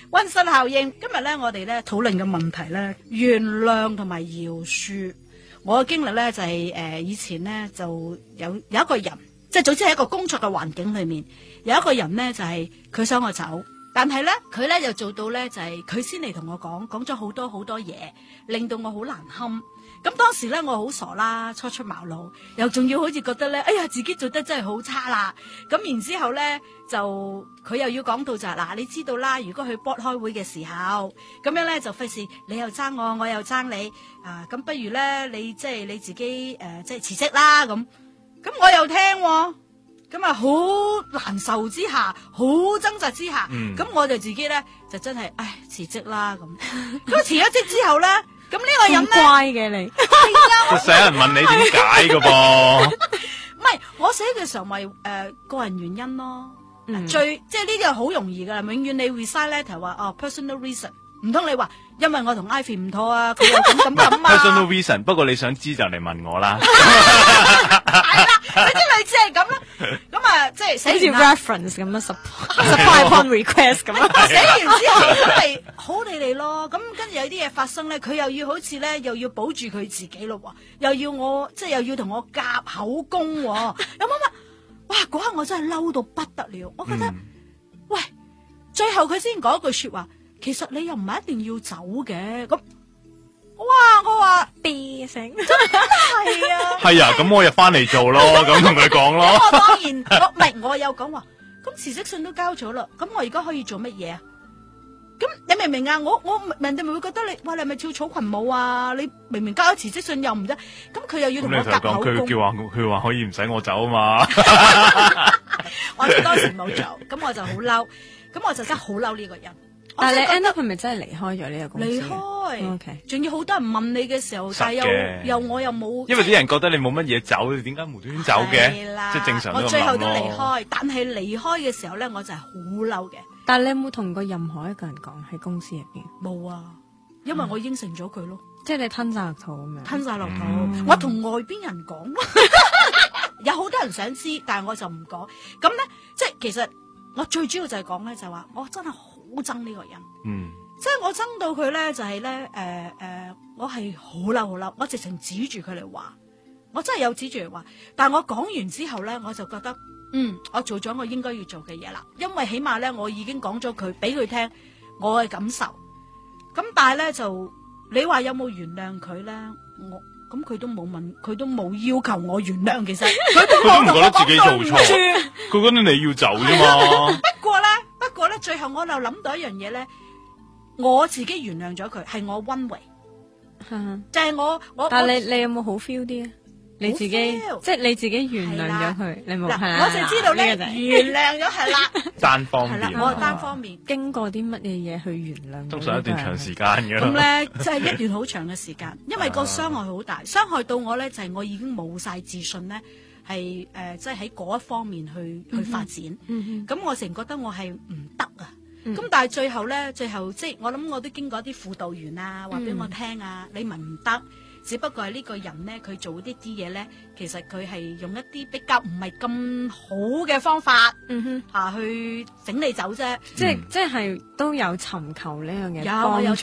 溫室效應。今日咧，我哋咧討論嘅問題咧，原諒同埋饒恕。我嘅經歷咧就係以前咧就有一個人，即係總之喺一個工作嘅環境裏面，有一個人咧就係佢想我走，但係咧佢咧又做到咧就係佢先嚟同我講咗好多好多嘢，令到我好難堪。咁當時咧我好傻啦，初出茅廬，又仲要好似覺得咧，哎呀自己做得真係好差啦。咁然之後咧就佢又要講到就係嗱，你知道啦，如果去 board 開會嘅時候，咁樣咧就費事你又爭我，我又爭你啊，咁不如咧你即係你自己即係辭職啦咁。咁我又聽喎，咁啊好難受之下，好掙扎之下，咁我就自己咧就真係唉辭職啦咁。咁辭咗職之後咧。咁呢個人咧， 乖嘅你， 會成日人問你點解㗎噃？ 唔係，我寫嘅時候咪個人原因咯。最即係呢啲係好容易噶啦，永遠你 resign letter 話personal reason， 唔通你話因為我同 Ivy 唔妥啊，佢又咁啊 personal reason， 不過你想知就嚟問我啦。 係啦，你啲類似係咁啦。咁啊，即係寫好似 reference 咁樣 supply upon request 咁樣。 寫完之後都係好地地咯。咁跟住有啲嘢發生咧，佢又要好似咧，又要保住佢自己咯，又要我即係又要同我夾口供，有乜乜？哇！嗰刻我真係嬲到不得了，我覺得，喂，最後佢先講一句說話，其實你又唔係一定要走嘅，咁，哇！我話啤聲， 真係啊， 係啊，咁我又翻嚟做咯，咁同佢講咯。 我當然，唔係我有講話，咁辭職信都交咗啦，咁我而家可以做乜嘢啊？咁你明唔明啊？我人哋咪會覺得你，哇！你係咪跳草裙舞啊？你明明交咗辭職信又唔得，咁佢又要同我夾口供。 佢話可以唔使我走啊嘛。 我當時冇做，咁我就好嬲，咁我就真係好嬲呢個人。 但係你 end up 係咪真係離開咗呢個公司？ 離開 ，OK， 仲要好多人問你嘅時候，但係又我又冇， 因為啲人覺得你冇乜嘢走，你點解無端端走嘅？即係正常都咁諗咯。 我最後都離開，但係離開嘅時候咧，我就係好嬲嘅。 但係你有冇同過任何一個人講喺公司入邊？ 冇啊，因為我應承咗佢咯。 即係你吞晒落肚咁樣。 吞晒落肚，我同外邊人講咯。有好多人想知，但係我就唔講。咁咧，即係其實我最主要就係講咧，就係話我真係好憎呢個人。即係我憎到佢咧，就係咧，我係好嬲好嬲，我直情指住佢嚟話，我真係有指住嚟話。但係我講完之後咧，我就覺得。我做咗我應該要做嘅嘢啦，因為起碼咧我已經講咗佢俾佢聽我嘅感受，咁但係咧就你話有冇原諒佢咧？咁佢都冇問，佢都冇要求我原諒，其實佢都唔覺得自己做錯， 佢覺得你要走啫嘛。 不過咧，最後我就諗到一樣嘢咧，我自己原諒咗佢，係我溫為，就係我。 但係你有冇好 feel 啲啊？你自己即係你自己原諒咗佢，你冇係啦。 我就知道咧，原諒咗係啦， 單方面。 我單方面經過啲乜嘢嘢去原諒？ 通常一段長時間嘅。 咁咧，即係一段好長嘅時間，因為個傷害好大，傷害到我咧就係我已經冇晒自信咧，係即係喺嗰一方面去發展。咁我成覺得我係唔得啊。咁但係最後即係我諗我都經過一啲輔導員啊，話俾我聽啊，你咪唔得。只不過係呢個人咧，佢做啲嘢咧，其實佢係用一啲比較唔係咁好嘅方法，去整你走啫。 即係都有尋求呢樣嘢。 有